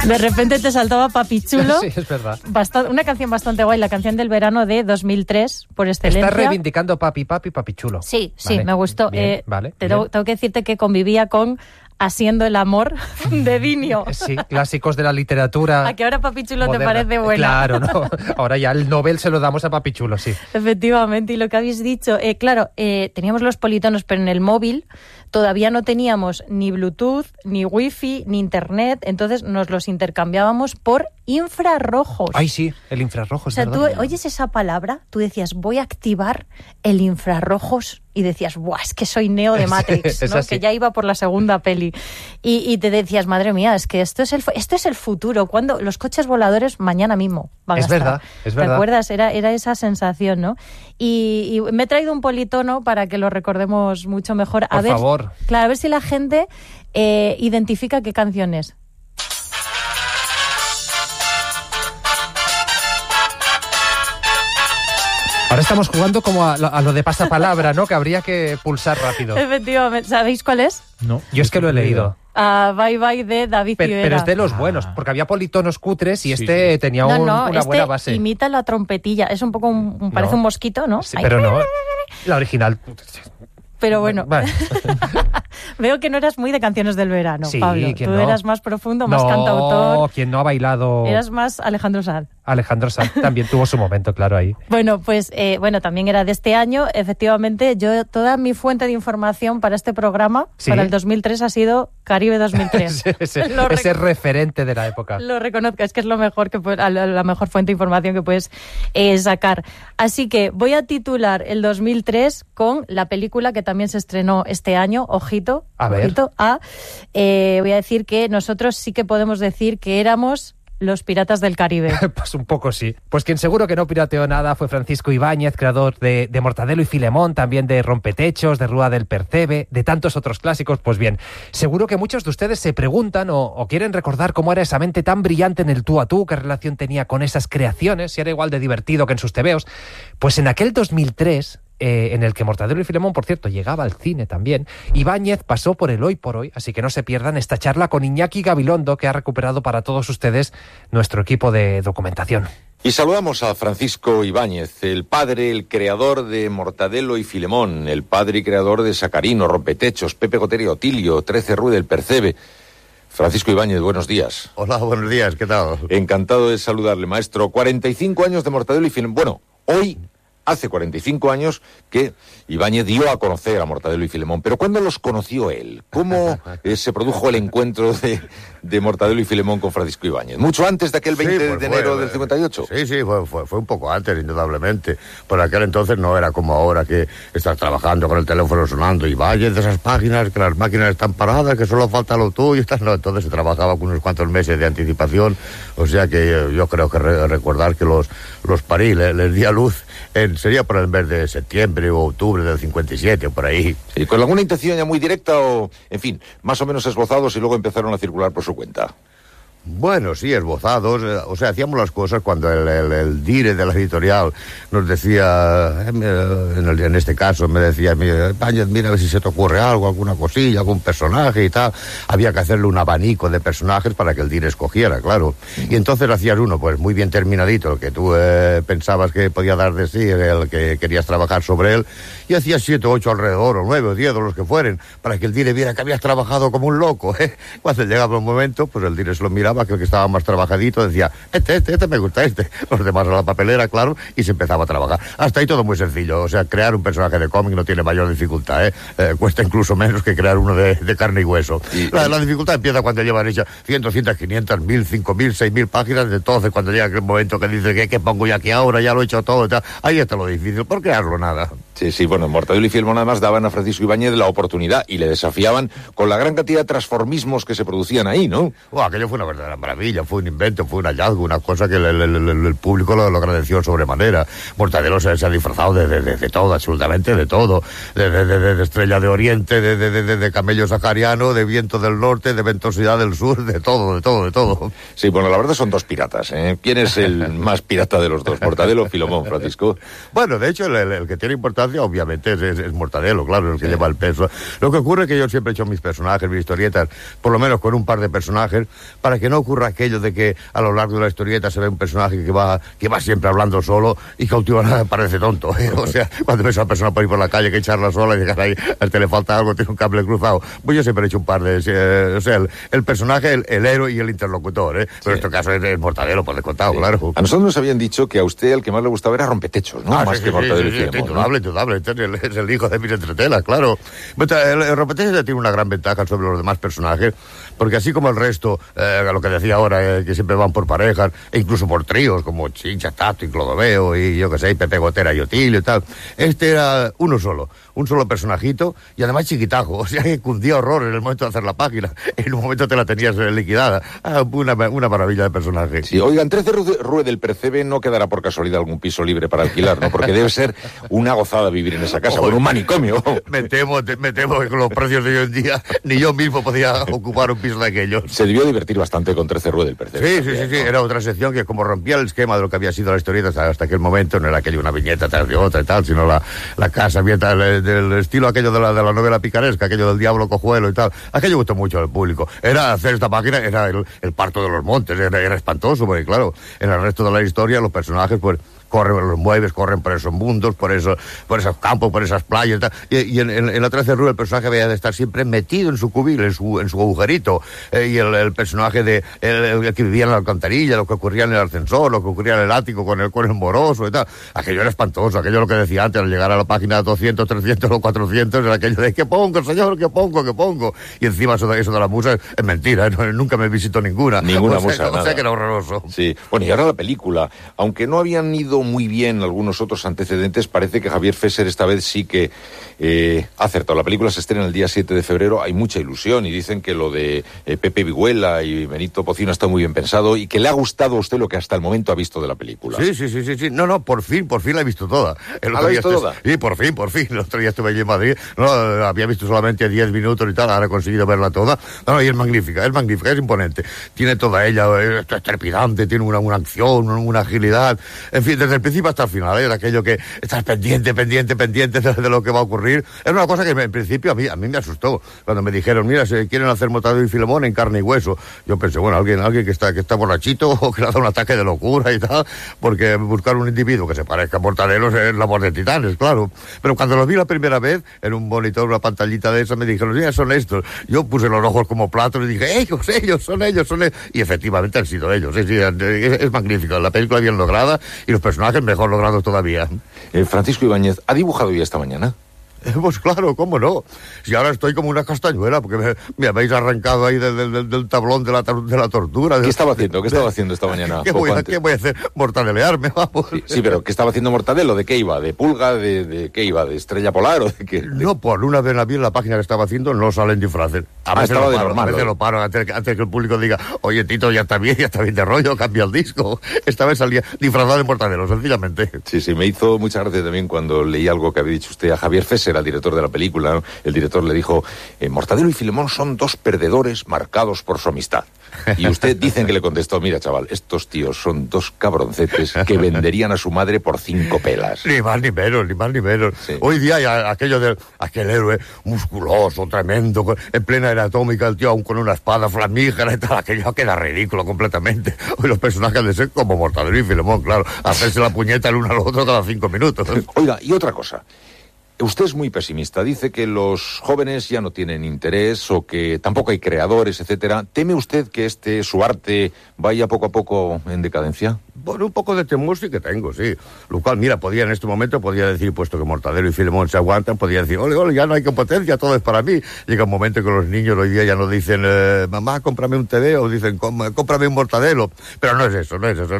De repente te saltaba Papichulo. Sí, es verdad. Una canción bastante guay, la canción del verano de 2003, por excelencia. Estás reivindicando Papichulo. Sí, Vale, me gustó. Bien, vale, tengo que decirte que convivía con Haciendo el amor de Vinio. Sí, clásicos de la literatura. ¿A que ahora Papichulo moderna. te parece buena? Claro, no. Ahora ya el Nobel se lo damos a Papichulo, sí. Efectivamente, y lo que habéis dicho, claro, teníamos los politonos, pero en el móvil todavía no teníamos ni Bluetooth, ni Wi-Fi, ni Internet, entonces nos los intercambiábamos por infrarrojos. Ay, sí, el infrarrojo. O sea, tú oyes esa palabra, tú decías, voy a activar el infrarrojos, y decías, ¡buah, es que soy Neo de Matrix! ¿no? Que ya iba por la segunda peli. Y te decías, madre mía, es que esto es el futuro. Cuando los coches voladores mañana mismo van a estar. Verdad, es verdad. ¿Te acuerdas? Era esa sensación, ¿no? Y me he traído un politono para que lo recordemos mucho mejor. Por favor. Claro, a ver si la gente identifica qué canción es. Ahora estamos jugando como a lo de pasapalabra, ¿no? Que habría que pulsar rápido. Efectivamente. ¿Sabéis cuál es? No. Yo es que lo he leído. Bye Bye de David Civera. Pero es de los buenos, porque había politonos cutres y tenía una buena base. Imita la trompetilla. Es un poco parece un mosquito, ¿no? Sí, pero no. La original. Pero bueno, vale. Veo que no eras muy de canciones del verano, sí, Pablo. Tú eras más profundo, más cantautor. No, quien no ha bailado. Eras más Alejandro Sanz. Alejandro Sanz también tuvo su momento, claro, ahí. Bueno, pues también era de este año. Efectivamente, toda mi fuente de información para este programa, para el 2003, ha sido Caribe 2003. ese referente de la época. Lo reconozco, es que es lo mejor la mejor fuente de información que puedes sacar. Así que voy a titular el 2003 con la película que también se estrenó este año, ojito. Voy a decir que nosotros sí que podemos decir que éramos los piratas del Caribe. Pues un poco sí. Pues quien seguro que no pirateó nada fue Francisco Ibáñez, creador de Mortadelo y Filemón, también de Rompetechos, de Rúa del Percebe, de tantos otros clásicos. Pues bien, seguro que muchos de ustedes se preguntan o quieren recordar cómo era esa mente tan brillante en el tú a tú, qué relación tenía con esas creaciones, si era igual de divertido que en sus tebeos. Pues en aquel 2003... en el que Mortadelo y Filemón, por cierto, llegaba al cine también, Ibáñez pasó por el Hoy por Hoy, así que no se pierdan esta charla con Iñaki Gabilondo, que ha recuperado para todos ustedes nuestro equipo de documentación. Y saludamos a Francisco Ibáñez, el padre, el creador de Mortadelo y Filemón, el padre y creador de Sacarino, Rompetechos, Pepe Gotera y Otilio, 13 Rue del Percebe. Francisco Ibáñez, buenos días. Hola, buenos días, ¿qué tal? Encantado de saludarle, maestro. 45 años de Mortadelo y Filemón. Bueno, hoy... Hace 45 años que Ibáñez dio a conocer a Mortadelo y Filemón. Pero ¿cuándo los conoció él? ¿Cómo se produjo el encuentro de Mortadelo y Filemón con Francisco Ibáñez? ¿Mucho antes de aquel 20 de enero del 58? Sí, fue un poco antes, indudablemente. Por aquel entonces no era como ahora que estás trabajando con el teléfono sonando. Ibáñez, de esas páginas, que las máquinas están paradas, que solo falta lo tuyo. No, entonces se trabajaba con unos cuantos meses de anticipación. O sea que yo creo que recordar que los parí, les di a luz sería por el mes de septiembre o octubre del 57, por ahí. ¿Y con alguna intención ya muy directa o, en fin, más o menos esbozados y luego empezaron a circular por su cuenta? Bueno, sí, esbozados. O sea, hacíamos las cosas cuando el dire de la editorial nos decía, en este caso me decía, Ibáñez, mira a ver si se te ocurre algo, alguna cosilla, algún personaje y tal. Había que hacerle un abanico de personajes para que el dire escogiera, claro. Y entonces hacías uno, pues muy bien terminadito, el que tú pensabas que podía dar de sí, el que querías trabajar sobre él, y hacías 7 o 8 alrededor, o 9 o 10 o los que fueren, para que el dire viera que habías trabajado como un loco. Cuando llegaba un momento, pues el dire se lo miraba, que el que estaba más trabajadito decía, este me gusta los demás a la papelera, claro, y se empezaba a trabajar. Hasta ahí todo muy sencillo, o sea, crear un personaje de cómic no tiene mayor dificultad, cuesta incluso menos que crear uno de carne y hueso. La dificultad empieza cuando llevan hechas 100, 200, 500, 1000, 5000, 6000 páginas, entonces cuando llega aquel momento que dice, ¿qué pongo yo aquí ahora? Ya lo he hecho todo y tal. Ahí está lo difícil, por crearlo nada. Sí, bueno, Mortadelo y Filemón además daban a Francisco Ibáñez la oportunidad y le desafiaban con la gran cantidad de transformismos que se producían ahí, ¿no? Aquello fue una verdadera maravilla, fue un invento, fue un hallazgo, una cosa que el público lo agradeció sobremanera. Mortadelo se ha disfrazado de todo, absolutamente de todo, de estrella de oriente, de camello sahariano, de viento del norte, de ventosidad del sur, de todo. Sí, bueno, la verdad son dos piratas, ¿eh? ¿Quién es el más pirata de los dos, Mortadelo o Filemón, Francisco? Bueno, de hecho, el que tiene importancia importancia, obviamente es Mortadelo, claro, el que lleva el peso. Lo que ocurre es que yo siempre he hecho mis personajes, mis historietas, por lo menos con un par de personajes, para que no ocurra aquello de que a lo largo de la historieta se ve un personaje que va siempre hablando solo y que últimamente parece tonto, ¿eh? O sea, cuando ves a una persona por ahí por la calle que echarla sola y llegar ahí, a este le falta algo, tiene un cable cruzado. Pues yo siempre he hecho un par de... o sea, el personaje, el héroe y el interlocutor, ¿eh? Pero en este caso es Mortadelo, por descontado, claro. A nosotros nos habían dicho que a usted el que más le gustaba era Rompetechos, ¿no? Más que Mortadelo y Filemón, indudable, indudable. Es el hijo de mis entretelas, claro. El Rompetechos tiene una gran ventaja sobre los demás personajes, porque así como el resto, lo que decía ahora, que siempre van por parejas, e incluso por tríos, como Chincha, Tato y Clodoveo, y yo qué sé, y Pepe Gotera y Otilio y tal, este era un solo personajito, y además chiquitajo, o sea que cundía horror en el momento de hacer la página, en un momento te la tenías liquidada. Una maravilla de personaje. Sí, oigan, 13 Rue del Percebe no quedará por casualidad algún piso libre para alquilar, ¿no? Porque debe ser una gozada vivir en esa casa, con un manicomio. Me temo que con los precios de hoy en día ni yo mismo podía ocupar un piso de aquellos. Se debió divertir bastante con 13 Rue del Percebe. Sí, era otra sección que como rompía el esquema de lo que había sido la historieta hasta aquel momento, no era aquello una viñeta tras de otra y tal, sino la casa abierta del estilo aquello de la novela picaresca, aquello del diablo cojuelo y tal. Aquello gustó mucho al público. Era hacer esta máquina, era el parto de los montes, era espantoso, porque claro, en el resto de la historia los personajes pues corren por los muebles, corren por esos mundos, por esos campos, por esas playas y en la 13 Rue el personaje había de estar siempre metido en su cubil, en su agujerito, y el personaje el que vivía en la alcantarilla, lo que ocurría en el ascensor, lo que ocurría en el ático con el moroso y tal, aquello era espantoso, aquello lo que decía antes, al llegar a la página 200, 300 o 400, era aquello de ¿qué pongo, señor? ¿Qué pongo? Y encima eso de la musa es mentira, nunca me visitó ninguna musa, o sea que era horroroso. Sí, bueno, y ahora la película, aunque no habían ido muy bien algunos otros antecedentes, parece que Javier Fesser esta vez sí que ha acertado. La película se estrena el día 7 de febrero, hay mucha ilusión y dicen que lo de Pepe Viguela y Benito Pocino está muy bien pensado y que le ha gustado a usted lo que hasta el momento ha visto de la película. Sí. No, por fin la he visto toda. ¿La ha visto toda? Sí, por fin. El otro día estuve allí en Madrid, no, había visto solamente 10 minutos y tal, ahora he conseguido verla toda. No, y es magnífica, es imponente. Tiene toda ella, es trepidante, tiene una acción, una agilidad, en fin, desde el principio hasta el final, era aquello que estás pendiente de lo que va a ocurrir. Es una cosa que en principio a mí me asustó. Cuando me dijeron, mira, se quieren hacer Mortadelo y Filemón en carne y hueso. Yo pensé, bueno, alguien que está borrachito o que le ha dado un ataque de locura y tal, porque buscar un individuo que se parezca a Mortadelo es la voz de Titanes, claro. Pero cuando lo vi la primera vez, en un monitor, una pantallita de esa, me dijeron, mira, son estos. Yo puse los ojos como platos y dije, ellos son ellos. Y efectivamente han sido ellos. Es magnífico. La película bien lograda y los personajes mejor logrados todavía. Francisco Ibáñez, ¿ha dibujado ya esta mañana? Pues claro, ¿cómo no? Si ahora estoy como una castañuela, porque me habéis arrancado ahí del tablón de la tortura. ¿Qué estaba haciendo esta mañana? ¿Qué voy a hacer? Mortadelearme, vamos. Sí, pero ¿qué estaba haciendo Mortadelo? ¿De qué iba? ¿De pulga? ¿De qué iba? ¿De estrella polar o de qué? No, por una vez en la página que estaba haciendo no salen disfraces. A veces lo paro antes que el público diga, oye, Tito, ya está bien de rollo, cambia el disco. Esta vez salía disfrazado de Mortadelo, sencillamente. Sí, me hizo mucha gracia también cuando leí algo que había dicho usted a Javier Fesser, al director de la película, ¿no? El director le dijo, Mortadelo y Filemón son dos perdedores marcados por su amistad. Y usted dicen que le contestó, mira, chaval, estos tíos son dos cabroncetes que venderían a su madre por 5 pelas. Ni más ni menos. Sí. Hoy día ya aquel héroe musculoso, tremendo, en plena era atómica, el tío aún con una espada flamígera y tal, aquello queda ridículo completamente. Hoy los personajes de ser como Mortadelo y Filemón, claro, hacerse la puñeta el uno al otro cada 5 minutos. Oiga, y otra cosa. Usted es muy pesimista, dice que los jóvenes ya no tienen interés o que tampoco hay creadores, etcétera. ¿Teme usted que su arte vaya poco a poco en decadencia? Bueno, un poco de temor sí que tengo, sí. Lo cual, mira, en este momento podía decir, puesto que Mortadelo y Filemón se aguantan, podía decir, ole, ya no hay competencia, todo es para mí. Llega un momento que los niños hoy día ya no dicen, mamá, cómprame un TV, o dicen, cómprame un Mortadelo. Pero no es eso.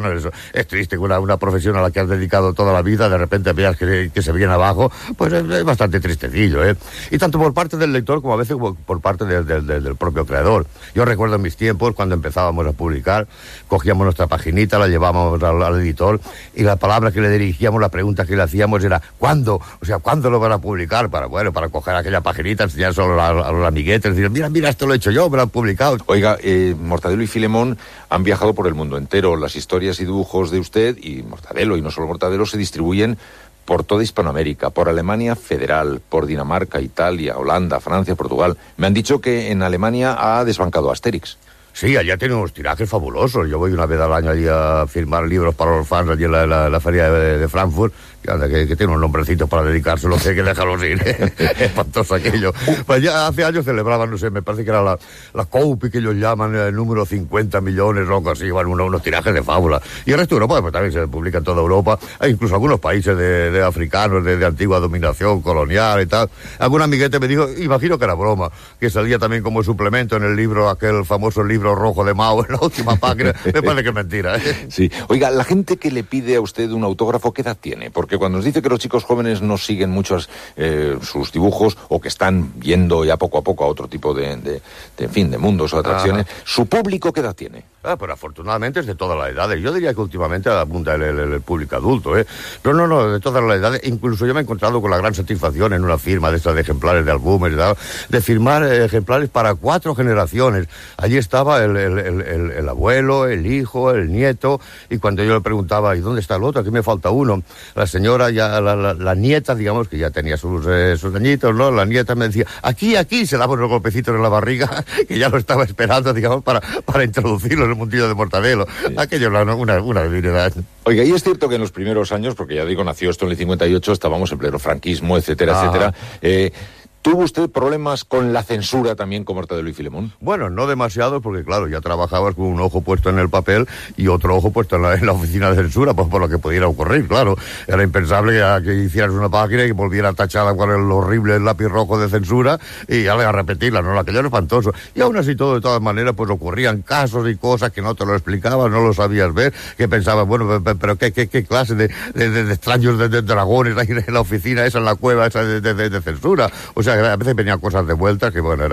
Es triste que una profesión a la que has dedicado toda la vida, de repente veas que se viene abajo, pues es bastante tristecillo, ¿eh? Y tanto por parte del lector como a veces por parte del propio creador. Yo recuerdo en mis tiempos, cuando empezábamos a publicar, cogíamos nuestra paginita, la llevábamos al editor y la palabra que le dirigíamos, la pregunta que le hacíamos era ¿cuándo? O sea, ¿cuándo lo van a publicar? Para coger aquella paginita, enseñárselo a los amiguetes, decir, mira, esto lo he hecho yo, me lo han publicado. Oiga, Mortadelo y Filemón han viajado por el mundo entero. Las historias y dibujos de usted y Mortadelo, y no solo Mortadelo, se distribuyen por toda Hispanoamérica, por Alemania Federal, por Dinamarca, Italia, Holanda, Francia, Portugal. Me han dicho que en Alemania ha desbancado a Asterix. Sí, allá tiene unos tirajes fabulosos. Yo voy una vez al año allí a firmar libros para los fans allí en la feria de Frankfurt, que tiene un nombrecito para dedicárselo, que hay que dejarlos ir. Espantoso aquello. Pues ya hace años celebraban, no sé, me parece que era la Coupe, que ellos llaman, el número 50 millones o algo así, bueno, unos tirajes de fábula. Y el resto de Europa, pues también se publica en toda Europa, hay incluso algunos países de africanos, de antigua dominación colonial y tal. Algún amiguete me dijo, imagino que era broma, que salía también como suplemento en el libro, aquel famoso libro rojo de Mao, en la última página. Me parece que es mentira, ¿eh? Sí. Oiga, la gente que le pide a usted un autógrafo, ¿qué edad tiene? Porque cuando nos dice que los chicos jóvenes no siguen muchos sus dibujos, o que están yendo ya poco a poco a otro tipo de mundos o atracciones, ¿su público qué edad tiene? Pero afortunadamente es de todas las edades. Yo diría que últimamente abunda el público adulto, ¿eh? Pero no, de todas las edades. Incluso yo me he encontrado con la gran satisfacción en una firma de estas de ejemplares de álbumes y tal, de firmar ejemplares para 4 generaciones. Allí estaba el abuelo, el hijo, el nieto, y cuando yo le preguntaba, ¿y dónde está el otro? Aquí me falta uno. La señora, ya la nieta, digamos, que ya tenía sus añitos, ¿no? La nieta me decía, aquí, se daba unos golpecitos en la barriga, que ya lo estaba esperando, digamos, para introducirlo en el mundillo de Mortadelo. Sí. Aquello era una divinidad. Oiga, y es cierto que en los primeros años, porque ya digo, nació esto en el 58, estábamos en pleno franquismo, etcétera, etcétera, ¿tuvo usted problemas con la censura también con Mortadelo y Filemón? Bueno, no demasiado, porque claro, ya trabajabas con un ojo puesto en el papel y otro ojo puesto en la oficina de censura, pues por lo que pudiera ocurrir, claro. Era impensable que hicieras una página y volviera tachada con el horrible lápiz rojo de censura y ya le a repetirla, ¿no? Aquello era espantoso. Y aún así todo, de todas maneras, pues ocurrían casos y cosas que no te lo explicabas, no lo sabías ver, que pensabas, bueno, pero ¿qué clase de extraños de dragones hay en la oficina esa, en la cueva esa de censura? O sea, a veces venían cosas de vuelta que, bueno,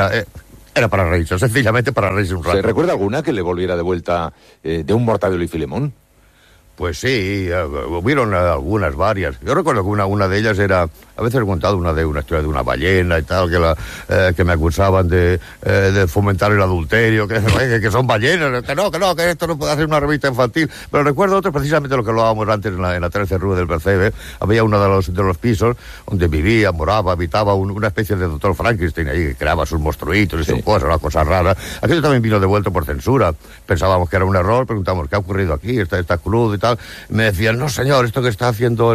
era para reírse, sencillamente para reírse un rato. ¿Se recuerda alguna que le volviera de vuelta de un Mortadelo y Filemón? Pues sí, hubieron algunas, varias. Yo recuerdo que una de ellas era, a veces he contado una historia de una ballena y tal, que me acusaban de fomentar el adulterio, que son ballenas, que esto no puede hacer una revista infantil. Pero recuerdo otro, precisamente lo que hablábamos antes en la 13 Rue del Percebe. Había uno de los pisos donde habitaba una especie de doctor Frankenstein ahí, que creaba sus monstruitos y sus cosas, una cosa rara. Aquello también vino devuelto por censura. Pensábamos que era un error, preguntamos, ¿qué ha ocurrido aquí? Está crudo y tal. Me decían, no señor, esto que está haciendo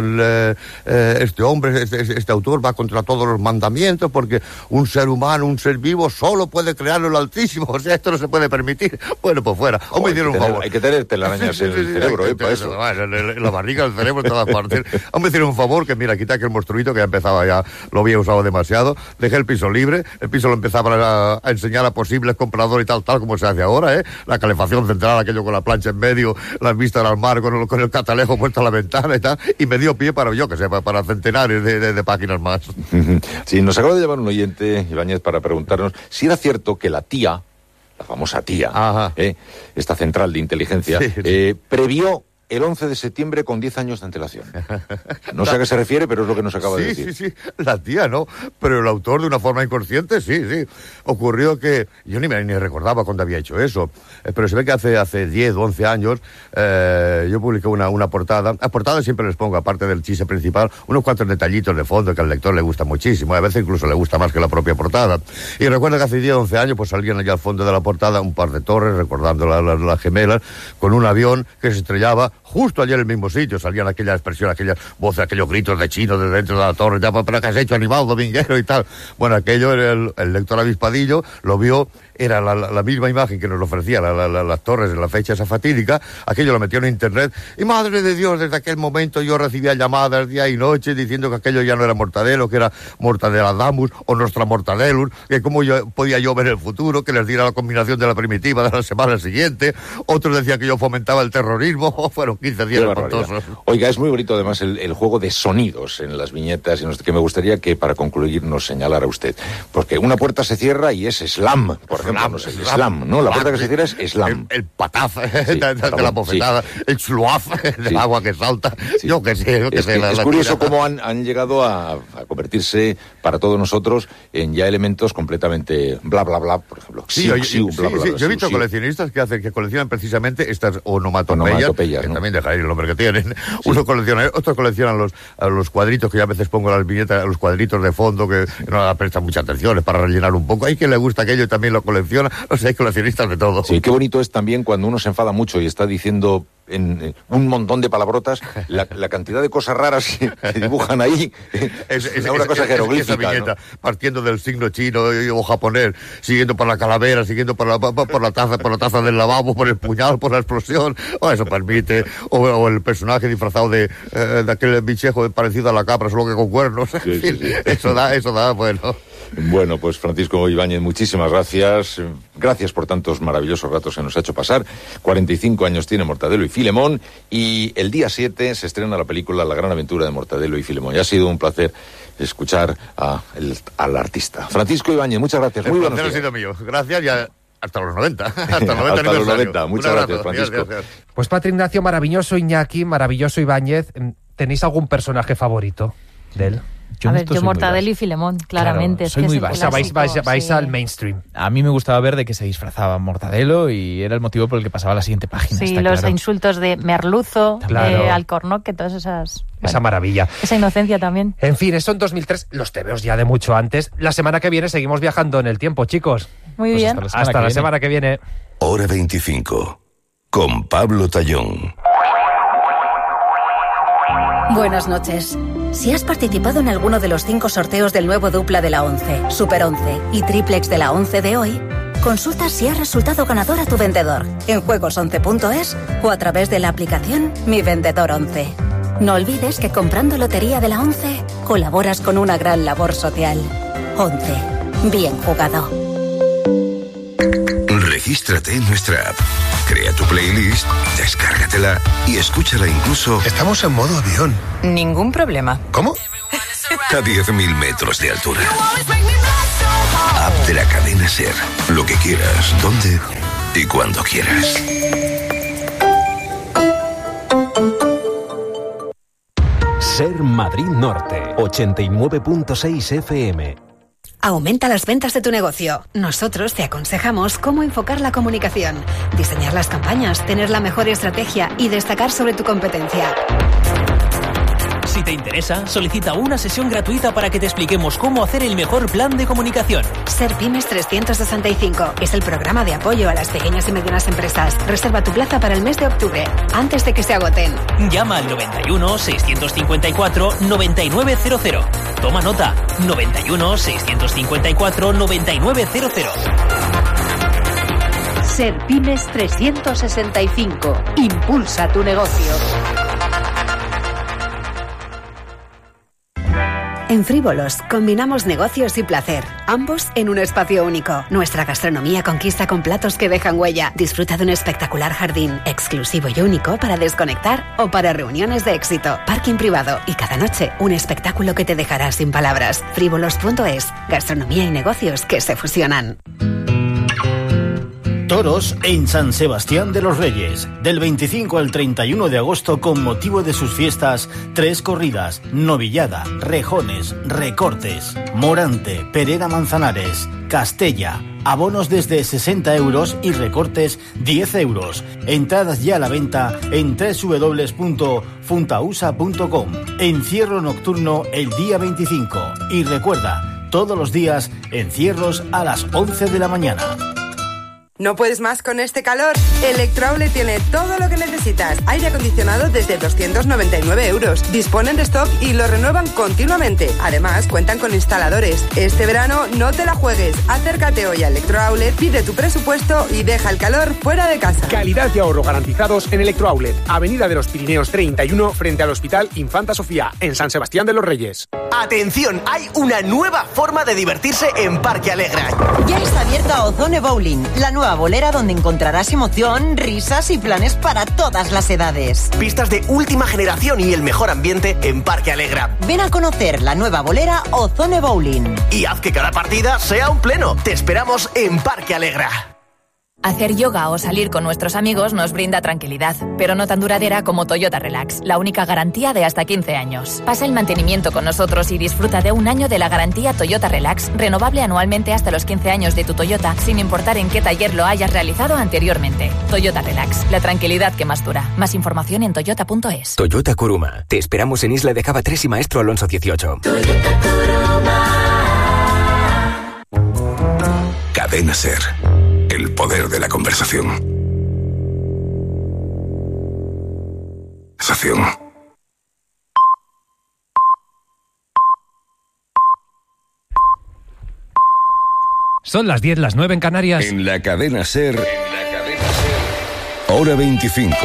este hombre, este autor va contra todos los mandamientos, porque un ser humano, un ser vivo, solo puede crearlo el Altísimo, o sea, esto no se puede permitir. Bueno, pues fuera. O me hicieron un favor. Hay que tener telarañas en el cerebro, para eso. En la barriga, el cerebro, en todas partes. O me hicieron un favor, que mira, quita aquel monstruito que ya empezaba, ya lo había usado demasiado, dejé el piso libre, el piso lo empezaba a enseñar a posibles compradores y tal como se hace ahora, la calefacción central, aquello con la plancha en medio, las vistas al mar, con el catalejo puesto a la ventana y tal, y me dio pie para, yo que sé, para centenares de páginas más. Sí, nos acaba de llamar un oyente, Ibáñez, para preguntarnos si era cierto que la tía, la famosa tía, esta central de inteligencia, previó el 11 de septiembre con 10 años de antelación. No sé a qué se refiere, pero es lo que nos acaba de decir. Sí, la tía no, pero el autor de una forma inconsciente, sí. Ocurrió que, yo ni recordaba cuándo había hecho eso, pero se ve que hace 10 o 11 años yo publiqué una portada. A portada siempre les pongo, aparte del chiste principal, unos cuantos detallitos de fondo que al lector le gusta muchísimo, a veces incluso le gusta más que la propia portada. Y recuerdo que hace 10 o 11 años pues salían allá al fondo de la portada un par de torres, recordando las gemelas, con un avión que se estrellaba justo allí en el mismo sitio. Salían aquella expresión, aquellas voces, aquellos gritos de chino desde dentro de la torre, ya, ¿pero qué has hecho, animal dominguero y tal? Bueno, aquello, el lector avispadillo lo vio, era la misma imagen que nos ofrecía las torres en la fecha esa fatídica. Aquello lo metió en internet y, madre de Dios, desde aquel momento yo recibía llamadas día y noche diciendo que aquello ya no era Mortadelo, que era Mortadeladamus o Nostra Mortadelus, que cómo podía yo ver el futuro, que les diera la combinación de la primitiva de la semana siguiente. Otros decían que yo fomentaba el terrorismo. Fueron 15 días espantosos. Oiga, es muy bonito además el juego de sonidos en las viñetas, que me gustaría que para concluir nos señalara usted, porque una puerta se cierra y es slam, por ejemplo, no sé, el slam, ¿no? La puerta que se cierra es slam. El pataz de la bofetada, el chuloaz del agua que salta, yo qué sé. Es curioso cómo han llegado a convertirse para todos nosotros en ya elementos completamente bla, bla, bla, por ejemplo. Yo he visto coleccionistas que coleccionan precisamente estas onomatopeyas, que también deja ir el nombre que tienen. Otros coleccionan los cuadritos, que yo a veces pongo las viñetas, los cuadritos de fondo, que no prestan mucha atención, es para rellenar un poco. Hay quien le gusta aquello y también lo colecciona. O sea, hay coleccionistas de todo. Sí, qué bonito es también cuando uno se enfada mucho y está diciendo en un montón de palabrotas la cantidad de cosas raras que dibujan ahí. Es una cosa jeroglífica, esa viñeta, ¿no? Partiendo del signo chino o japonés, siguiendo por la calavera, siguiendo por la taza del lavabo, por el puñal, por la explosión. Eso permite. O el personaje disfrazado de aquel bichejo parecido a la capra, solo que con cuernos. Sí. Eso da, bueno. Bueno, pues Francisco Ibáñez, muchísimas gracias. Gracias por tantos maravillosos ratos que nos ha hecho pasar. 45 años tiene Mortadelo y Filemón, y el día 7 se estrena la película La gran aventura de Mortadelo y Filemón. Y ha sido un placer escuchar al artista. Francisco Ibáñez, muchas gracias. Muy buenos días. Ha sido mío. Gracias y hasta los 90. Hasta los 90. Muchas gracias, Francisco. Gracias. Pues Patri Ignacio, maravilloso Iñaki, maravilloso Ibáñez. ¿Tenéis algún personaje favorito de él? Yo Mortadelo y Filemón, claramente. Claro, soy muy básico. Vais al mainstream. A mí me gustaba ver de que se disfrazaba Mortadelo y era el motivo por el que pasaba a la siguiente página. Sí, los insultos de Merluzo, de Alcornoque, todas esas... Esa maravilla. Esa inocencia también. En fin, eso en 2003, los tebeos ya de mucho antes. La semana que viene seguimos viajando en el tiempo, chicos. Muy bien. Hasta la semana que viene. Hora 25, con Pablo Tallón. Buenas noches. Si has participado en alguno de los 5 sorteos del nuevo dupla de la 11, Super 11 y Triplex de la 11 de hoy, consulta si has resultado ganador a tu vendedor en juegos11.es o a través de la aplicación Mi Vendedor 11. No olvides que comprando Lotería de la 11 colaboras con una gran labor social. 11. Bien jugado. Regístrate en nuestra app. Crea tu playlist, descárgatela y escúchala incluso... Estamos en modo avión. Ningún problema. ¿Cómo? A 10.000 metros de altura. App de la cadena SER. Lo que quieras, donde y cuando quieras. SER Madrid Norte, 89.6 FM. Aumenta las ventas de tu negocio. Nosotros te aconsejamos cómo enfocar la comunicación, diseñar las campañas, tener la mejor estrategia y destacar sobre tu competencia. Si te interesa, solicita una sesión gratuita para que te expliquemos cómo hacer el mejor plan de comunicación. SER Pymes 365 es el programa de apoyo a las pequeñas y medianas empresas. Reserva tu plaza para el mes de octubre, antes de que se agoten. Llama al 91 654 9900. Toma nota, 91 654 9900. SER Pymes 365. Impulsa tu negocio. En Frívolos combinamos negocios y placer, ambos en un espacio único. Nuestra gastronomía conquista con platos que dejan huella. Disfruta de un espectacular jardín, exclusivo y único para desconectar o para reuniones de éxito. Parking privado y cada noche un espectáculo que te dejará sin palabras. Frívolos.es, gastronomía y negocios que se fusionan. Toros en San Sebastián de los Reyes. Del 25 al 31 de agosto, con motivo de sus fiestas, 3 corridas: novillada, rejones, recortes, Morante, Perera Manzanares, Castella. Abonos desde 60 euros y recortes 10 euros. Entradas ya a la venta en www.funtausa.com. Encierro nocturno el día 25. Y recuerda, todos los días, encierros a las 11 de la mañana. ¿No puedes más con este calor? Electroaulet tiene todo lo que necesitas. Aire acondicionado desde 299 euros. Disponen de stock y lo renuevan continuamente. Además, cuentan con instaladores. Este verano no te la juegues. Acércate hoy a Electroaulet, pide tu presupuesto y deja el calor fuera de casa. Calidad y ahorro garantizados en Electroaulet. Avenida de los Pirineos 31, frente al Hospital Infanta Sofía, en San Sebastián de los Reyes. ¡Atención! Hay una nueva forma de divertirse en Parque Alegra. Ya está abierta Ozone Bowling, la nueva nueva bolera donde encontrarás emoción, risas y planes para todas las edades. Pistas de última generación y el mejor ambiente en Parque Alegra. Ven a conocer la nueva bolera Ozone Bowling. Y haz que cada partida sea un pleno. Te esperamos en Parque Alegra. Hacer yoga o salir con nuestros amigos nos brinda tranquilidad, pero no tan duradera como Toyota Relax, la única garantía de hasta 15 años. Pasa el mantenimiento con nosotros y disfruta de un año de la garantía Toyota Relax, renovable anualmente hasta los 15 años de tu Toyota, sin importar en qué taller lo hayas realizado anteriormente. Toyota Relax, la tranquilidad que más dura. Más información en toyota.es. Toyota Kuruma. Te esperamos en Isla de Cava 3 y Maestro Alonso 18. Toyota Kuruma. Cadena SER. El poder de la conversación. Son las 10, las 9 en Canarias. En la cadena SER. Hora 25.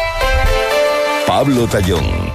Pablo Tallón.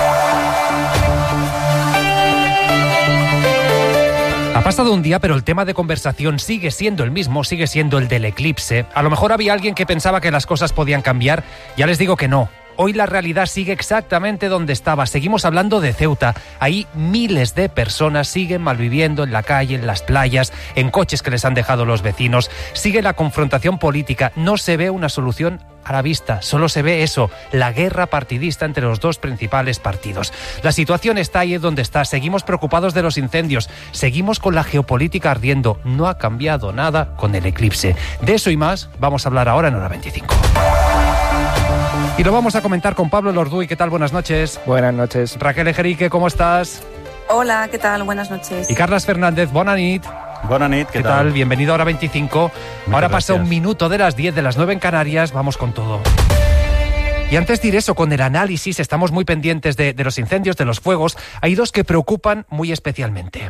Ha pasado un día, pero el tema de conversación sigue siendo el mismo, sigue siendo el del eclipse. A lo mejor había alguien que pensaba que las cosas podían cambiar. Ya les digo que no. Hoy la realidad sigue exactamente donde estaba. Seguimos hablando de Ceuta. Ahí miles de personas siguen malviviendo en la calle, en las playas, en coches que les han dejado los vecinos. Sigue la confrontación política. No se ve una solución a la vista. Solo se ve eso, la guerra partidista entre los dos principales partidos. La situación está ahí donde está. Seguimos preocupados de los incendios. Seguimos con la geopolítica ardiendo. No ha cambiado nada con el eclipse. De eso y más vamos a hablar ahora en Hora 25. Y lo vamos a comentar con Pablo Lorduy. ¿Qué tal? Buenas noches. Buenas noches. Raquel Ejerique, ¿cómo estás? Hola, ¿qué tal? Buenas noches. Y Carlas Fernández, bona nit. Bona nit, ¿qué tal? Bienvenido a Hora 25. Ahora pasa un minuto de las 10, de las 9 en Canarias. Vamos con todo. Y antes de ir eso, con el análisis, estamos muy pendientes de los incendios, de los fuegos. Hay dos que preocupan muy especialmente.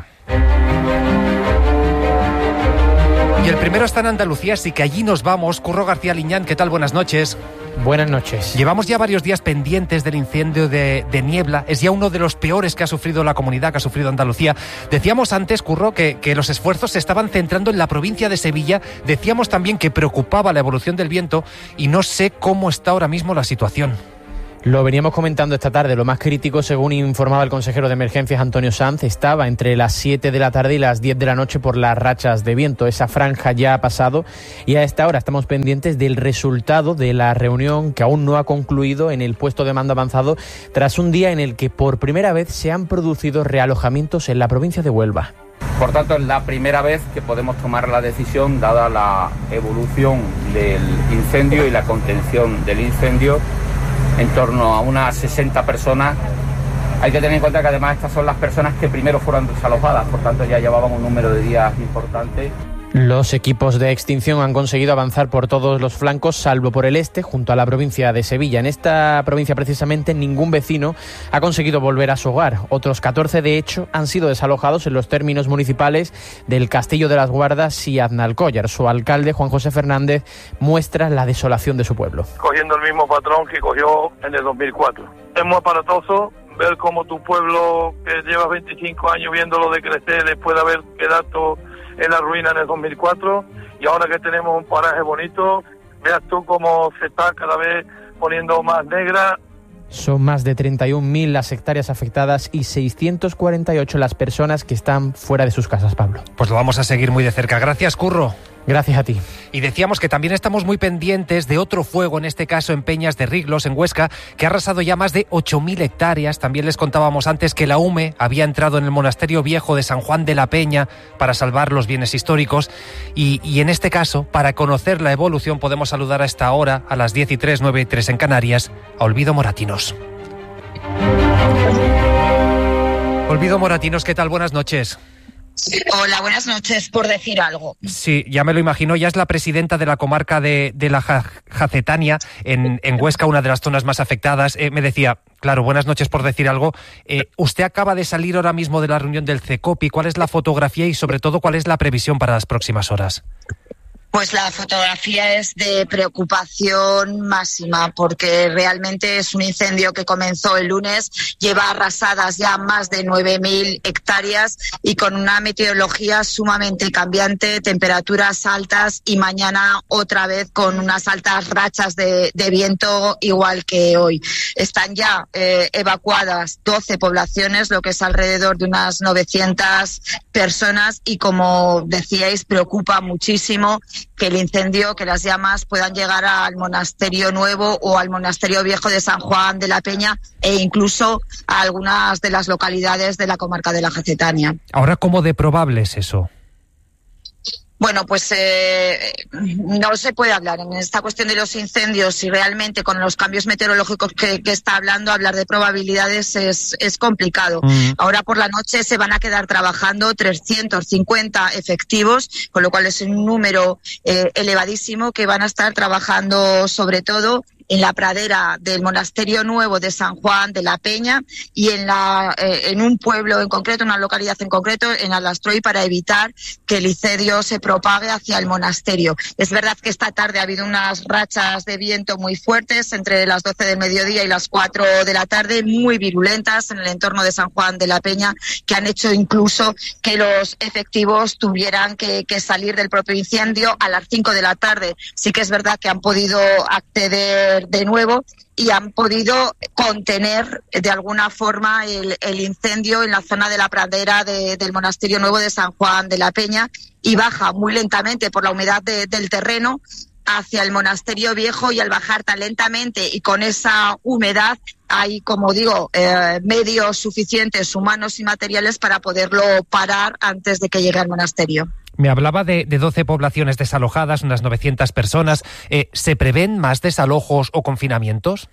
Y el primero está en Andalucía, así que allí nos vamos. Curro García Liñán, ¿qué tal? Buenas noches. Buenas noches. Llevamos ya varios días pendientes del incendio de Niebla. Es ya uno de los peores que ha sufrido la comunidad, que ha sufrido Andalucía. Decíamos antes, Curro, que los esfuerzos se estaban centrando en la provincia de Sevilla. Decíamos también que preocupaba la evolución del viento y no sé cómo está ahora mismo la situación. Lo veníamos comentando esta tarde. Lo más crítico, según informaba el consejero de Emergencias Antonio Sanz, estaba entre las 7 de la tarde y las 10 de la noche por las rachas de viento. Esa franja ya ha pasado y a esta hora estamos pendientes del resultado de la reunión que aún no ha concluido en el puesto de mando avanzado tras un día en el que por primera vez se han producido realojamientos en la provincia de Huelva. Por tanto, es la primera vez que podemos tomar la decisión, dada la evolución del incendio y la contención del incendio, en torno a unas 60 personas. Hay que tener en cuenta que además estas son las personas que primero fueron desalojadas, por tanto ya llevaban un número de días importante. Los equipos de extinción han conseguido avanzar por todos los flancos, salvo por el este, junto a la provincia de Sevilla. En esta provincia, precisamente, ningún vecino ha conseguido volver a su hogar. Otros 14, de hecho, han sido desalojados en los términos municipales del Castillo de las Guardas y Aznalcóllar. Su alcalde, Juan José Fernández, muestra la desolación de su pueblo. Cogiendo el mismo patrón que cogió en el 2004. Es muy aparatoso ver cómo tu pueblo, que lleva 25 años viéndolo decrecer después de haber quedado en la ruina en el 2004, y ahora que tenemos un paraje bonito, veas tú cómo se está cada vez poniendo más negra. Son más de 31.000 las hectáreas afectadas y 648 las personas que están fuera de sus casas, Pablo. Pues lo vamos a seguir muy de cerca. Gracias, Curro. Gracias a ti. Y decíamos que también estamos muy pendientes de otro fuego, en este caso en Peñas de Riglos, en Huesca, que ha arrasado ya más de 8.000 hectáreas. También les contábamos antes que la UME había entrado en el monasterio viejo de San Juan de la Peña para salvar los bienes históricos. Y en este caso, para conocer la evolución, podemos saludar a esta hora, a las 10:03, 9:03 en Canarias, a Olvido Moratinos. Olvido Moratinos, ¿qué tal? Buenas noches. Hola, buenas noches, por decir algo. Sí, ya me lo imagino, ya es la presidenta de la comarca de la Jacetania, en Huesca, una de las zonas más afectadas. Me decía, claro, buenas noches por decir algo. Usted acaba de salir ahora mismo de la reunión del CECOPI. ¿Cuál es la fotografía y sobre todo cuál es la previsión para las próximas horas? Pues la fotografía es de preocupación máxima, porque realmente es un incendio que comenzó el lunes, lleva arrasadas ya más de 9.000 hectáreas y con una meteorología sumamente cambiante, temperaturas altas y mañana otra vez con unas altas rachas de viento igual que hoy. Están ya evacuadas 12 poblaciones, lo que es alrededor de unas 900 personas y, como decíais, preocupa muchísimo que el incendio, que las llamas puedan llegar al Monasterio Nuevo o al Monasterio Viejo de San Juan de la Peña e incluso a algunas de las localidades de la comarca de la Jacetania. Ahora, ¿cómo de probable es eso? Bueno, pues no se puede hablar en esta cuestión de los incendios y realmente con los cambios meteorológicos que está hablando, hablar de probabilidades es complicado. Ahora por la noche se van a quedar trabajando 350 efectivos, con lo cual es un número elevadísimo que van a estar trabajando sobre todo en la pradera del Monasterio Nuevo de San Juan de la Peña y en un pueblo en concreto, una localidad en concreto, en Alastroy, para evitar que el incendio se propague hacia el monasterio. Es verdad que esta tarde ha habido unas rachas de viento muy fuertes entre las 12 del mediodía y las 4 de la tarde, muy virulentas en el entorno de San Juan de la Peña, que han hecho incluso que los efectivos tuvieran que salir del propio incendio a las 5 de la tarde. Sí que es verdad que han podido acceder de nuevo y han podido contener de alguna forma el incendio en la zona de la pradera del Monasterio Nuevo de San Juan de la Peña, y baja muy lentamente por la humedad del terreno hacia el Monasterio Viejo, y al bajar tan lentamente y con esa humedad hay, como digo, medios suficientes, humanos y materiales, para poderlo parar antes de que llegue al monasterio. Me hablaba de 12 poblaciones desalojadas, unas 900 personas. ¿Se prevén más desalojos o confinamientos?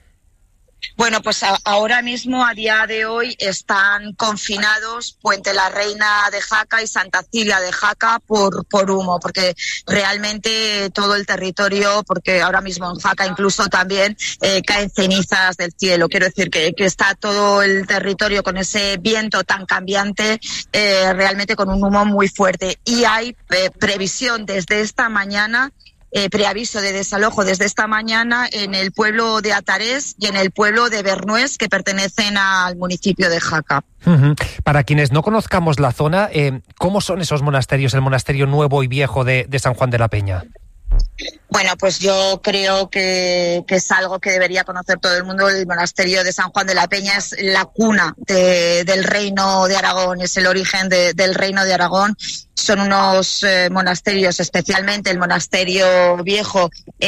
Bueno, pues ahora mismo, a día de hoy, están confinados Puente la Reina de Jaca y Santa Cilia de Jaca por humo, porque realmente todo el territorio, porque ahora mismo en Jaca incluso también caen cenizas del cielo. Quiero decir que está todo el territorio con ese viento tan cambiante, realmente con un humo muy fuerte. Y hay previsión desde esta mañana, preaviso de desalojo desde esta mañana en el pueblo de Atarés y en el pueblo de Bernués, que pertenecen al municipio de Jaca. Para quienes no conozcamos la zona, ¿cómo son esos monasterios, el Monasterio Nuevo y Viejo de San Juan de la Peña? Bueno, pues yo creo que es algo que debería conocer todo el mundo. El monasterio de San Juan de la Peña es la cuna del Reino de Aragón, es el origen del Reino de Aragón. Son unos monasterios, especialmente el Monasterio Viejo,